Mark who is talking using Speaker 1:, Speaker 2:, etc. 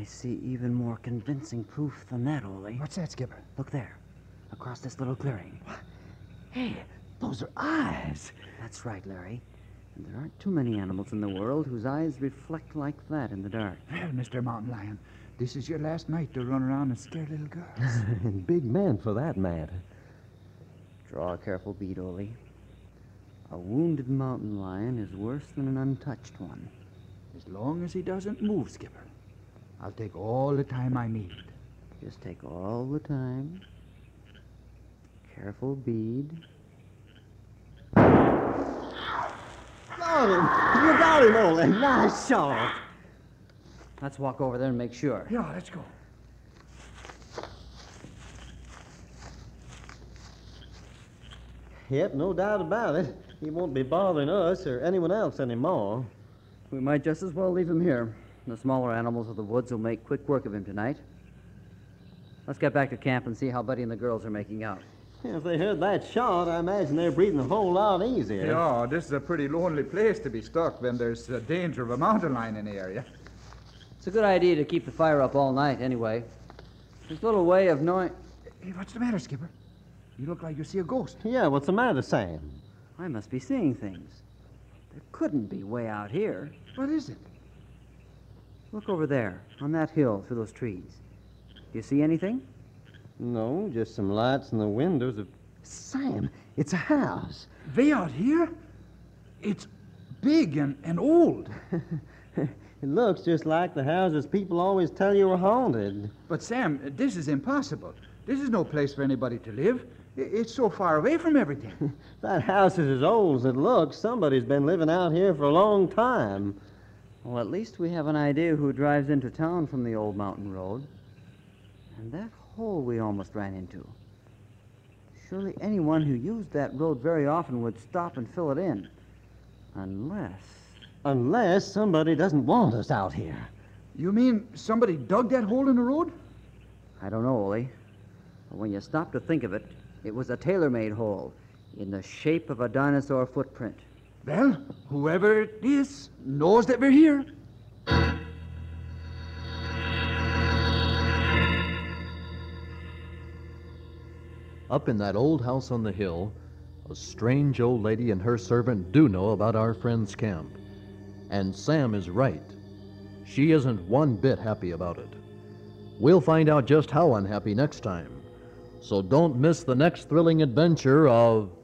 Speaker 1: I see even more convincing proof than that, Ole.
Speaker 2: What's that, Skipper?
Speaker 1: Look there, across this little clearing.
Speaker 2: Hey, those are eyes.
Speaker 1: That's right, Larry. And there aren't too many animals in the world whose eyes reflect like that in the dark.
Speaker 2: Well, Mr. Mountain Lion, this is your last night to run around and scare little girls.
Speaker 3: Big man for that matter.
Speaker 1: Draw a careful bead, Ole. A wounded mountain lion is worse than an untouched one.
Speaker 2: As long as he doesn't move, Skipper, I'll take all the time I need.
Speaker 1: Just take all the time. Careful bead.
Speaker 3: Got him! You got him, Ole. Nice shot.
Speaker 1: Let's walk over there and make sure.
Speaker 2: Yeah, let's go.
Speaker 3: Yep, no doubt about it. He won't be bothering us or anyone else anymore.
Speaker 1: We might just as well leave him here. The smaller animals of the woods will make quick work of him tonight. Let's get back to camp and see how Buddy and the girls are making out.
Speaker 3: Yeah, if they heard that shot, I imagine they're breathing a whole lot easier.
Speaker 2: Yeah, this is a pretty lonely place to be stuck when there's a danger of a mountain lion in the area.
Speaker 1: It's a good idea to keep the fire up all night, anyway. There's little way of knowing...
Speaker 2: Hey, what's the matter, Skipper? You look like you see a ghost.
Speaker 3: Yeah, what's the matter, Sam?
Speaker 1: I must be seeing things. There couldn't be way out here.
Speaker 2: What is it?
Speaker 1: Look over there, on that hill through those trees. Do you see anything?
Speaker 3: No, just some lights in the windows of... Sam, it's a house.
Speaker 2: Way out here? It's big and old.
Speaker 3: It looks just like the houses people always tell you are haunted.
Speaker 2: But, Sam, this is impossible. This is no place for anybody to live. It's so far away from everything.
Speaker 3: That house is as old as it looks. Somebody's been living out here for a long time.
Speaker 1: Well, at least we have an idea who drives into town from the old mountain road. And that hole we almost ran into. Surely anyone who used that road very often would stop and fill it in.
Speaker 3: Unless somebody doesn't want us out here.
Speaker 2: You mean somebody dug that hole in the road?
Speaker 1: I don't know, Ole. But when you stop to think of it, it was a tailor-made hole in the shape of a dinosaur footprint.
Speaker 2: Well, whoever it is knows that we're here.
Speaker 4: Up in that old house on the hill, a strange old lady and her servant do know about our friend's camp. And Sam is right. She isn't one bit happy about it. We'll find out just how unhappy next time. So don't miss the next thrilling adventure of